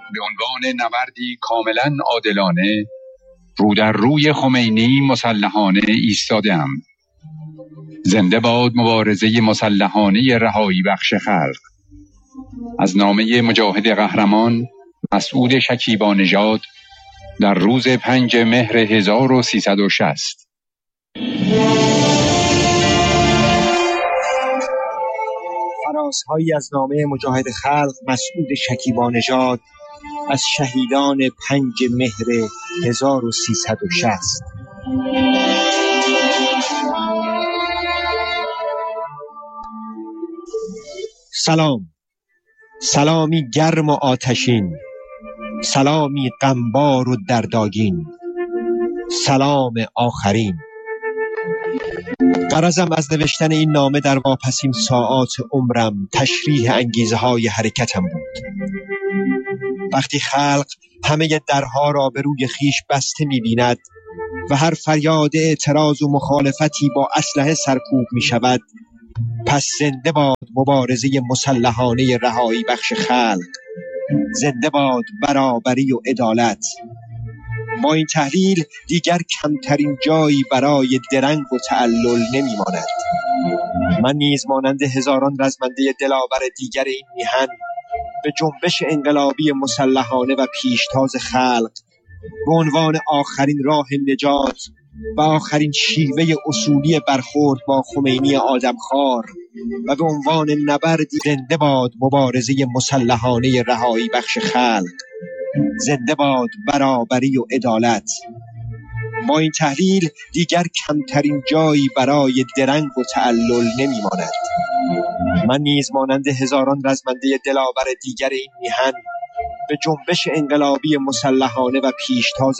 به عنوان نبردی کاملا عادلانه رو در روی خمینی مسلحانه ایستاده‌ام. زنده باد مبارزه مسلحانه رهایی بخش خلق. از نامه مجاهد قهرمان مسعود شکیبانژاد در روز 5 مهر 1360. فرازهایی از نامه مجاهد خلق مسعود شکیبانژاد از شهیدان 5 مهر 1360. سلام، سلامی گرم و آتشین، سلامی غمبار و دردآگین، سلام آخرین. غرضم از نوشتن این نامه در واپسین ساعات عمرم تشریح انگیزه های حرکتم بود. وقتی خلق همه درها را به روی خیش بسته می‌بیند و هر فریاد اعتراض و مخالفتی با اسلحه سرکوب می‌شود، پس زنده باد مبارزه مسلحانه رهایی بخش خلق، زنده باد برابری و عدالت. با این تحلیل دیگر کمترین جایی برای درنگ و تعلل نمی‌ماند. من نیز مانند هزاران رزمنده دلاور دیگر این میهن به جنبش انقلابی مسلحانه و پیشتاز خلق به عنوان آخرین راه نجات و آخرین شیوه اصولی برخورد با خمینی آدمخوار و به عنوان نبردی زنده باد مبارزه مسلحانه رهایی بخش خلق، زنده باد برابری و عدالت. با این تحلیل دیگر کمترین جایی برای درنگ و تعلل نمی‌ماند. من نیز مانند هزاران رزمنده دلاور دیگر این میهن به جنبش انقلابی مسلحانه و پیشتاز